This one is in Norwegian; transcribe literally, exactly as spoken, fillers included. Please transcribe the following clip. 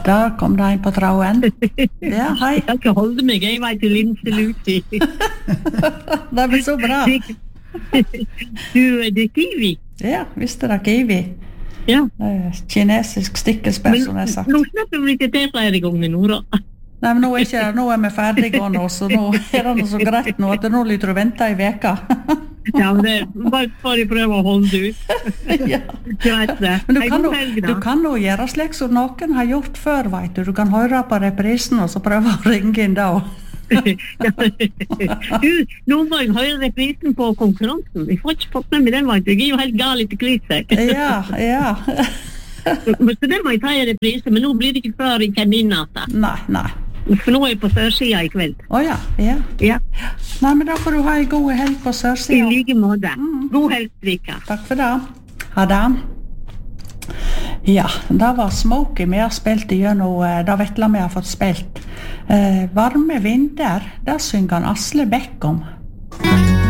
Der kom det en på trauen. Ja, hei. Jeg skal holde meg, jeg vet til Linse Luti. Det blir så bra. Du, det er kiwi. Ja, visste det kiwi. Ja. Kinesisk stikkelsbær, som jeg sagt. Nå slipper vi ikke til flere ganger nå, da. Nei, men nå er, ikke, nå er vi ferdige nå, så nå er det noe så greit nå, at nå lyder du vente i veka. Ja, men det bare, bare prøve å holde ut. Ja. Greit det. Men du kan, jo, du kan jo gjøre slik som noen har gjort før, vet du. Du kan høre på reprisen og så prøve å ringe inn da. Du, nå må jeg høre reprisen på konkurransen. Jeg får ikke fått med meg den, vet du. Jeg er jo helt gal etter klitsek. Ja, ja. Så det må jeg ta i reprise, men nå blir det ikke før i terminatet. Nei, nei. For nå er jeg på sørsida i kveld. Åja, oh, ja. Ja. Nei, men da får du ha en god helg på sørsida. I like måte. Mm. God helg, Rika. Takk for det. Ha det. Ja, det var Smokey vi har spilt igjennom, da Vettla vi har fått spilt. Eh, varme vinder, det synger han Asle Bekk om.